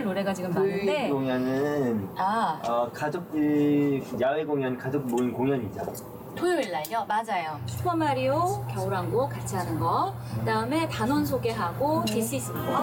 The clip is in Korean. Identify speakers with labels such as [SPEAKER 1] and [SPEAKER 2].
[SPEAKER 1] 노래가 지금
[SPEAKER 2] 그
[SPEAKER 1] 많은데
[SPEAKER 2] 공연은 가족들 야외 공연, 가족 모임 공연이죠.
[SPEAKER 1] 토요일 날요? 맞아요. 슈퍼마리오 겨울왕국 같이 하는 거. 그다음에 단원 소개하고 This is War.